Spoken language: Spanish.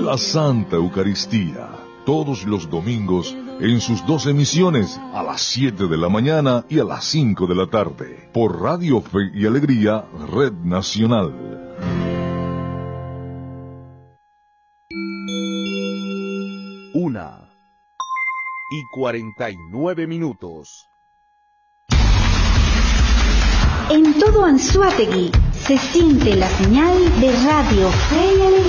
la Santa Eucaristía, todos los domingos en sus dos emisiones, a las 7 de la mañana y a las 5 de la tarde, por Radio Fe y Alegría, Red Nacional. Una y 49 minutos. En todo Anzoátegui se siente la señal de Radio Fe y Alegría.